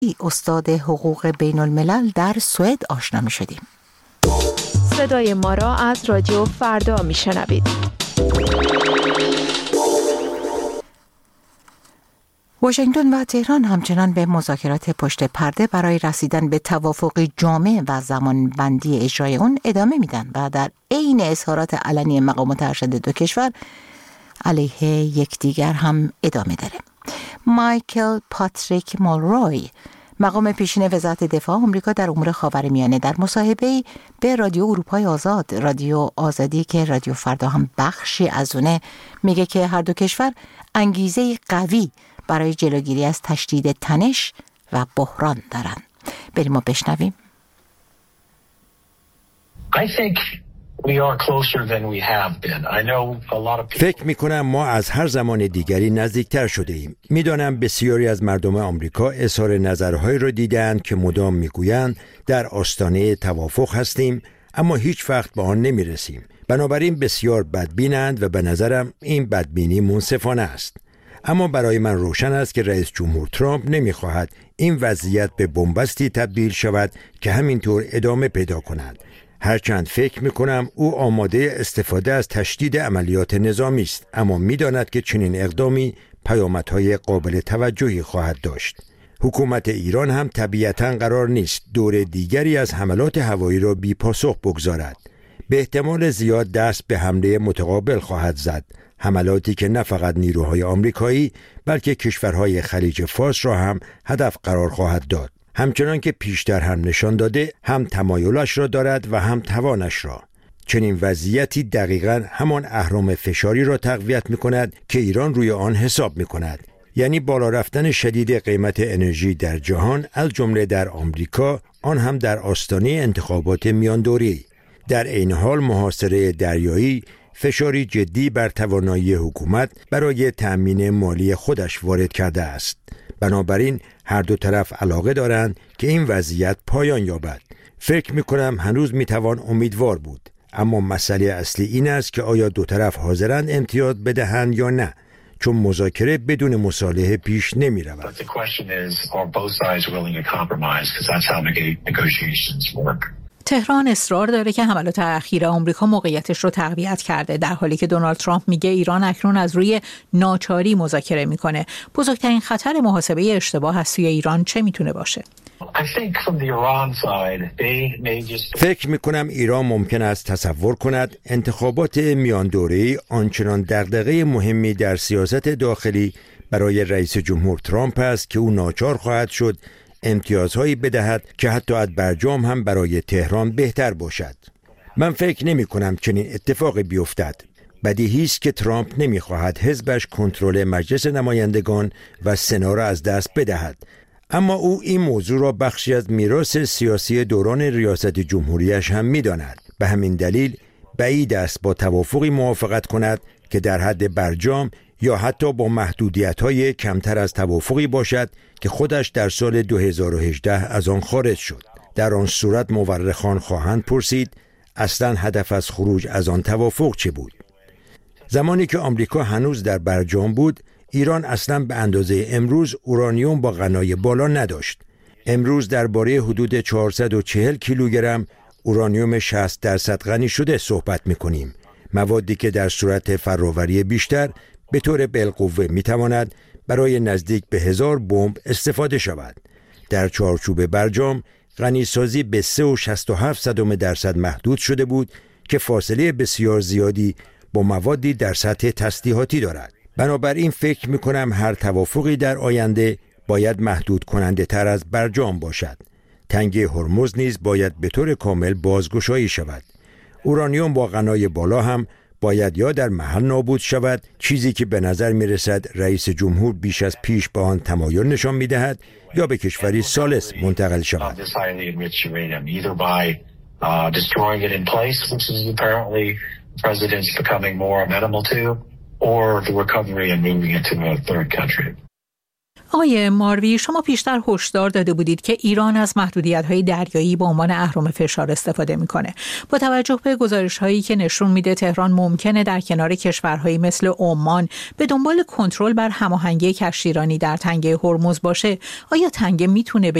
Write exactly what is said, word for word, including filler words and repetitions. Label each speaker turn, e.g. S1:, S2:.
S1: استاد حقوق بین الملل در سوئد آشنا می شدیم.
S2: صدای ما را از رادیو فردا می شنوید.
S1: واشنگتن و تهران همچنان به مذاکرات پشت پرده برای رسیدن به توافقی جامع و زمانبندی اجرای اون ادامه میدن و در عین اظهارات علنی مقامات ارشد دو کشور علیه یکدیگر هم ادامه داره. مایکل پاتریک مولروی، مقام پیشین وزارت دفاع آمریکا در امور خاورمیانه، در مصاحبه‌ای به رادیو اروپای آزاد، رادیو آزادی که رادیو فردا هم بخشی از اونه، میگه که هر دو کشور انگیزه قوی برای جلوگیری از تشدید تنش و بحران دارن. بریم و بشنویم.
S3: I think we are closer than we have been. I know a lot of people...
S4: فکر میکنم ما از هر زمان دیگری نزدیکتر شده ایم. میدانم بسیاری از مردم آمریکا اظهار نظرهایی را دیدند که مدام میگویند در آستانه توافق هستیم اما هیچ وقت به آن نمیرسیم. بنابراین بسیار بدبینند و به نظرم این بدبینی منصفانه است. اما برای من روشن است که رئیس جمهور ترامپ نمیخواهد این وضعیت به بنبستی تبدیل شود که همینطور ادامه پیدا کند. هرچند فکر میکنم او آماده استفاده از تشدید عملیات نظامی است، اما میداند که چنین اقدامی پیامدهای قابل توجهی خواهد داشت. حکومت ایران هم طبیعتاً قرار نیست دور دیگری از حملات هوایی را بی پاسخ بگذارد. به احتمال زیاد دست به حمله متقابل خواهد زد، حملاتی که نه فقط نیروهای آمریکایی بلکه کشورهای خلیج فارس را هم هدف قرار خواهد داد. همچنان که پیشتر هم نشان داده هم تمایلش را دارد و هم توانش را. چنین وضعیتی دقیقاً همان اهرم فشاری را تقویت می کند که ایران روی آن حساب می کند. یعنی بالا رفتن شدید قیمت انرژی در جهان، از جمله در آمریکا، آن هم در آستانه انتخابات میاندوری. در این حال محاصره دریایی فشاری جدی بر توانایی حکومت برای تأمین مالی خودش وارد کرده است. بنابراین هر دو طرف علاقه دارند که این وضعیت پایان یابد. فکر می‌کنم هنوز می‌توان امیدوار بود، اما مسئله اصلی این است که آیا دو طرف حاضرند امتیاز بدهند یا نه، چون مذاکره بدون مصالحه پیش نمی‌رود.
S5: تهران اصرار داره که حملات اخیر آمریکا موقعیتش رو تقویت کرده، در حالی که دونالد ترامپ میگه ایران اکنون از روی ناچاری مذاکره میکنه. بزرگترین خطر محاسبه اشتباه از سوی ایران چه میتونه باشه؟
S4: فکر میکنم ایران ممکن است تصور کند انتخابات میان دوره‌ای آنچنان دغدغه مهمی در سیاست داخلی برای رئیس جمهور ترامپ است که او ناچار خواهد شد امتیازهایی بدهد که حتی از برجام هم برای تهران بهتر باشد. من فکر نمی کنم چنین اتفاقی بیفتد. بدیهی است که ترامپ نمی خواهد حزبش کنترل مجلس نمایندگان و سنا را از دست بدهد. اما او این موضوع را بخشی از میراث سیاسی دوران ریاست جمهوریش هم می داند. به همین دلیل بعید است با توافقی موافقت کند که در حد برجام یا حتی با محدودیت‌های کمتر از توافقی باشد که خودش در سال دو هزار و هجده از آن خارج شد. در آن صورت مورخان خواهند پرسید اصلاً هدف از خروج از آن توافق چه بود؟ زمانی که آمریکا هنوز در برجام بود، ایران اصلاً به اندازه امروز اورانیوم با غنای بالا نداشت. امروز درباره حدود چهارصد و چهل کیلوگرم اورانیوم شصت درصد غنی شده صحبت می‌کنیم. موادی که در صورت فرآوری بیشتر به طور بالقوه می‌تواند برای نزدیک به هزار بمب استفاده شود. در چارچوب برجام غنیسازی به سه و شصت و هفت صدم درصد محدود شده بود که فاصله بسیار زیادی با موادی در سطح تسلیحاتی دارد. بنابراین فکر می‌کنم هر توافقی در آینده باید محدود کننده تر از برجام باشد. تنگه هرمز نیز باید به طور کامل بازگشایی شود. اورانیوم با غنای بالا هم باید یا در محل نابود شود، چیزی که به نظر می رسد رئیس جمهور بیش از پیش به آن تمایل نشان می دهد، یا به کشوری ثالث منتقل شود.
S5: آقای ماروی، شما پیشتر هشدار داده بودید که ایران از محدودیت‌های دریایی به عنوان اهرم فشار استفاده می‌کنه. با توجه به گزارش‌هایی که نشون میده تهران ممکنه در کنار کشورهایی مثل عمان به دنبال کنترل بر هماهنگی کشتیرانی در تنگه هرمز باشه، آیا تنگه میتونه به